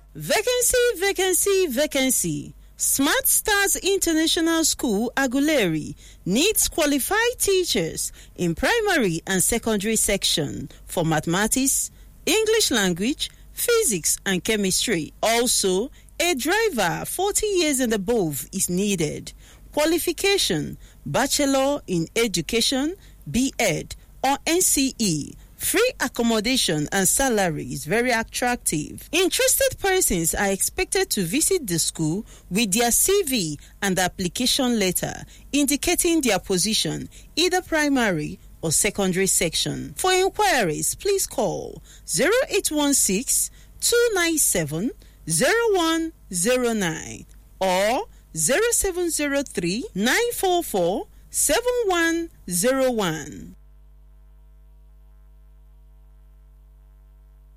Vacancy. Smart Stars International School, Aguleri, needs qualified teachers in primary and secondary section for mathematics, English language, physics, and chemistry. Also, a driver 40 years and above is needed. Qualification: Bachelor in Education, B.Ed, or NCE. Free accommodation and salary is very attractive. Interested persons are expected to visit the school with their CV and application letter indicating their position, either primary or secondary section. For inquiries, please call 0816 297 0109 or 0703 944 7101.